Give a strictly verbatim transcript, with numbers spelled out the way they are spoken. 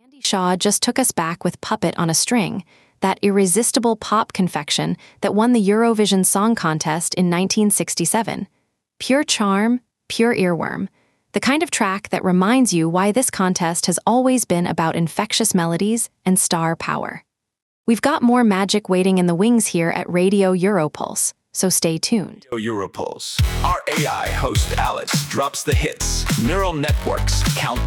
Andy Shaw just took us back with Puppet on a String, that irresistible pop confection that won the Eurovision Song Contest in nineteen sixty-seven. Pure charm, pure earworm. The kind of track that reminds you why this contest has always been about infectious melodies and star power. We've got more magic waiting in the wings here at Radio Europulse, so stay tuned. Radio Europulse. Our A I host Alice drops the hits. Neural networks count